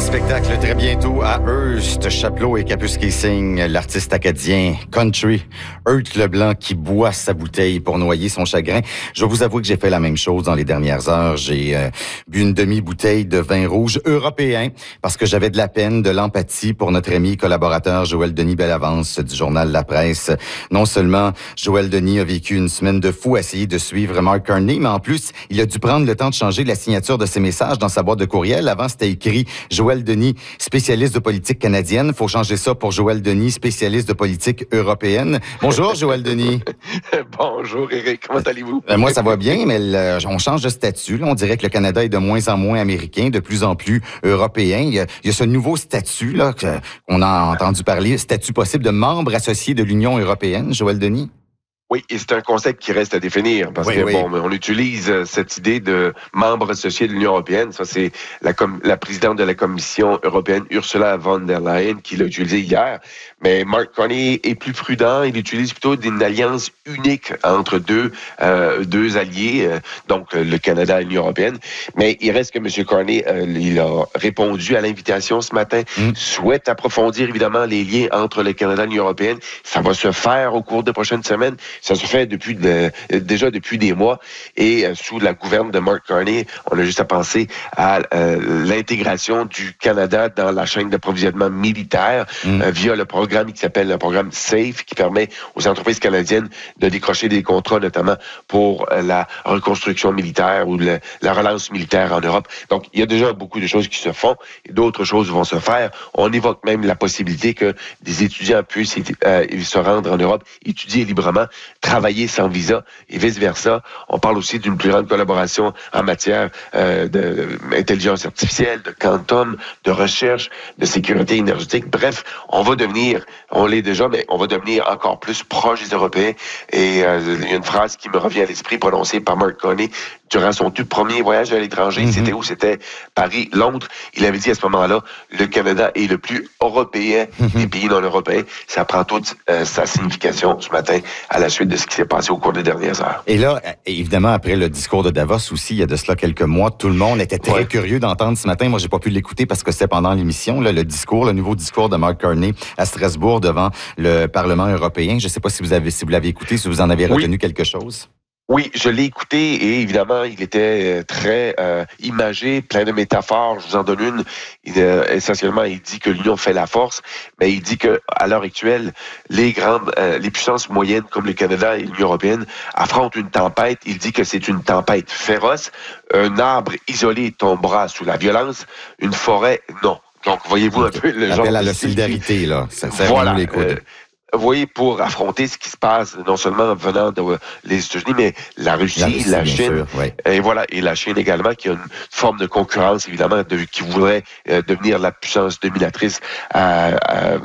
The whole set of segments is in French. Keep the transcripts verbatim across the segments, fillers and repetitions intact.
spectacle très bientôt à Hearst, Chapelot et Kapuskasing, l'artiste acadien country Hearst Leblanc qui boit sa bouteille pour noyer son chagrin. Je vais vous avouer que j'ai fait la même chose dans les dernières heures. J'ai euh, bu une demi-bouteille de vin rouge européen parce que j'avais de la peine, de l'empathie pour notre ami et collaborateur Joël Denis Bellavance du journal La Presse. Non seulement Joël Denis a vécu une semaine de fou à essayer de suivre Mark Carney, mais en plus, il a dû prendre le temps de changer la signature de ses messages dans sa boîte de courriel. Avant, c'était écrit Joël Denis, spécialiste de politique canadienne. Faut changer ça pour Joël Denis, spécialiste de politique européenne. Bonjour, Joël Denis. Bonjour, Éric. Comment allez-vous? Euh, moi, ça va bien, mais le, on change de statut. Là. On dirait que le Canada est de moins en moins américain, de plus en plus européen. Il y a, il y a ce nouveau statut là que, qu'on a entendu parler, statut possible de membre associé de l'Union européenne, Joël Denis. Oui, et c'est un concept qui reste à définir parce oui, que oui. bon, on utilise cette idée de membre associé de l'Union européenne. Ça, c'est la, com- la présidente de la Commission européenne, Ursula von der Leyen, qui l'a utilisé hier. Mais Mark Carney est plus prudent. Il utilise plutôt une alliance unique entre deux euh, deux alliés, euh, donc le Canada et l'Union européenne. Mais il reste que M. Carney, euh, il a répondu à l'invitation ce matin, mm. souhaite approfondir évidemment les liens entre le Canada et l'Union européenne. Ça va se faire au cours des prochaines semaines. Ça se fait depuis de, déjà depuis des mois et euh, sous la gouverne de Mark Carney, on a juste à penser à euh, l'intégration du Canada dans la chaîne d'approvisionnement militaire mm. euh, via le programme qui s'appelle le programme SAFE qui permet aux entreprises canadiennes de décrocher des contrats notamment pour euh, la reconstruction militaire ou le, la relance militaire en Europe. Donc, il y a déjà beaucoup de choses qui se font et d'autres choses vont se faire. On évoque même la possibilité que des étudiants puissent euh, se rendre en Europe, étudier librement, travailler sans visa et vice-versa. On parle aussi d'une plus grande collaboration en matière euh, d'intelligence artificielle, de quantum, de recherche, de sécurité énergétique. Bref, on va devenir, on l'est déjà, mais on va devenir encore plus proche des Européens. Et euh, il y a une phrase qui me revient à l'esprit prononcée par Mark Carney durant son tout premier voyage à l'étranger. Mm-hmm. C'était où? C'était Paris, Londres. Il avait dit à ce moment-là, le Canada est le plus européen mm-hmm. des pays non européens. Ça prend toute euh, sa signification ce matin à la suite de ce qui s'est passé au cours des dernières heures. Et là, évidemment, après le discours de Davos aussi, il y a de cela quelques mois, tout le monde était très ouais. curieux d'entendre ce matin. Moi, j'ai pas pu l'écouter parce que c'était pendant l'émission, là, le discours, le nouveau discours de Mark Carney à Strasbourg devant le Parlement européen. Je sais pas si vous avez, si vous l'avez écouté, si vous en avez retenu oui. quelque chose. Oui, je l'ai écouté et évidemment, il était très euh, imagé, plein de métaphores. Je vous en donne une. Il, euh, essentiellement, il dit que l'Union fait la force, mais il dit que à l'heure actuelle, les grandes, euh, les puissances moyennes comme le Canada et l'Union européenne affrontent une tempête. Il dit que c'est une tempête féroce. Un arbre isolé tombera sous la violence, une forêt non. Donc, voyez-vous un peu le genre. Appel à la solidarité là. Ça sert voilà. à nous les coudes. Vous voyez, pour affronter ce qui se passe, non seulement venant des de, États-Unis, mais la Russie, la, Russie, la Chine, sûr, oui. et voilà, et la Chine également, qui a une forme de concurrence, évidemment, de, qui voudrait euh, devenir la puissance dominatrice à, à, à,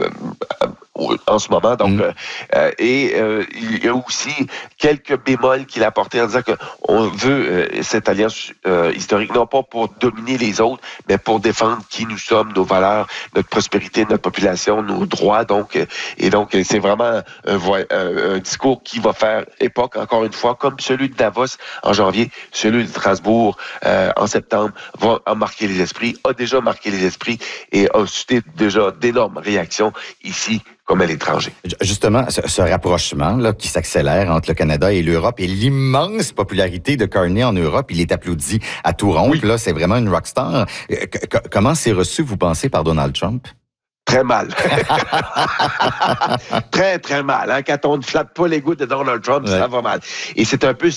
en ce moment. Donc, mm. euh, et euh, il y a aussi quelques bémols qu'il a apportés en disant qu'on veut euh, cette alliance euh, historique, non pas pour dominer les autres, mais pour défendre qui nous sommes, nos valeurs, notre prospérité, notre population, nos droits. Donc, euh, et donc, c'est vraiment un, un, un discours qui va faire époque, encore une fois, comme celui de Davos en janvier, celui de Strasbourg euh, en septembre, va marquer les esprits, a déjà marqué les esprits et a suscité déjà d'énormes réactions ici comme à l'étranger. Justement, ce, ce rapprochement là, qui s'accélère entre le Canada et l'Europe et l'immense popularité de Carney en Europe, il est applaudi à tout rompre. Oui. Là, c'est vraiment une rockstar. Comment c'est reçu, vous pensez, par Donald Trump? Très mal. très, très mal. Hein? Quand on ne flatte pas les goûts de Donald Trump, ouais. ça va mal. Et c'est un peu